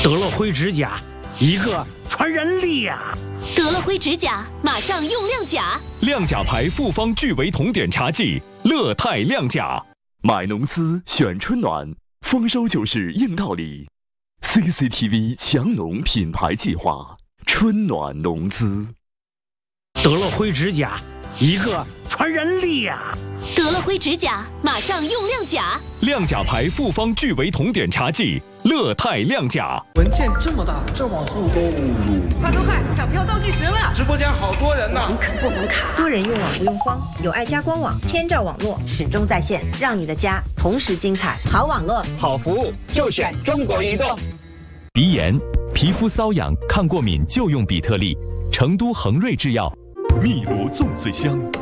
得了灰指甲，一个传染力呀！ 得了灰指甲，马上用亮甲。 亮甲牌复方聚维酮碘茶剂，乐泰亮甲。买农资选春暖，丰收就是硬道理。CCTV 强农品牌计划，春暖农资。 得了灰指甲，一个传染力呀！ 得了灰指甲，马上用亮甲。 亮甲牌复方聚维酮碘茶剂，乐泰亮甲。 文件这么大，这网速够路。 快，抢票倒计时了！ 直播间好多人呢， 网可不能卡。 多人用网不用慌，有爱家官网，天照网络始终在线，让你的家同时精彩。好网络， 好服务，就选中国移动。 鼻炎、皮肤瘙痒、抗过敏就用比特利。成都恒瑞制药， 汨罗粽子香。